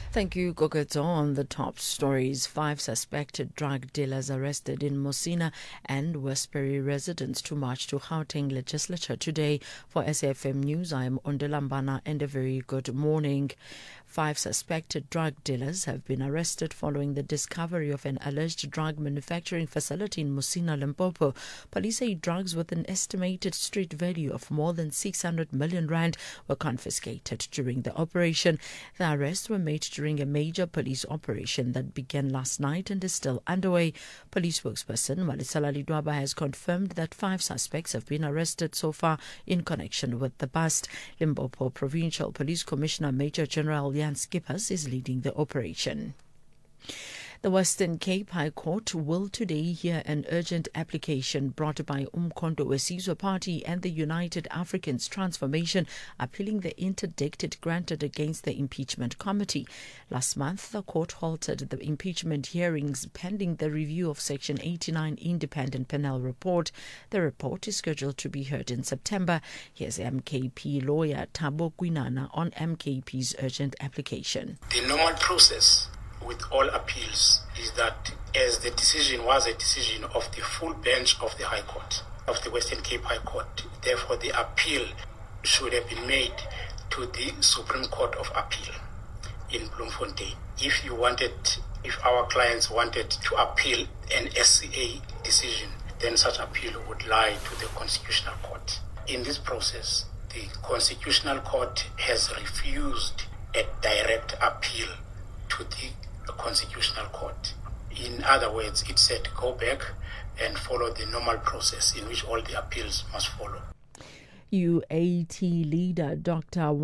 Thank you, Koketo. On the top stories, 5 suspected drug dealers arrested in Mosina and Westbury residents to march to Gauteng legislature today. For SAFM News, I am Ondelambana and a very good morning. 5 suspected drug dealers have been arrested following the discovery of an alleged drug manufacturing facility in Mosina, Limpopo. Police say drugs with an estimated street value of more than 600 million rand were confiscated during the operation. The arrests were made during a major police operation that began last night and is still underway. Police spokesperson Malisala Lidwaba has confirmed that 5 suspects have been arrested so far in connection with the bust. Limpopo Provincial Police Commissioner Major General Jan Skippers is leading the operation. The Western Cape High Court will today hear an urgent application brought by Umkhonto weSizwe Party and the United Africans Transformation, appealing the interdict it granted against the impeachment committee. Last month, the court halted the impeachment hearings pending the review of Section 89 Independent Panel report. The report is scheduled to be heard in September. Here's MKP lawyer Thabo Kwinana on MKP's urgent application. The normal process with all appeals is that as the decision was a decision of the full bench of the High Court, of the Western Cape High Court, therefore the appeal should have been made to the Supreme Court of Appeal in Bloemfontein. If our clients wanted to appeal an SCA decision, then such appeal would lie to the Constitutional Court. In this process, the Constitutional Court has refused a direct appeal to the Constitutional Court. In other words, it said go back and follow the normal process in which all the appeals must follow. UAT leader Dr.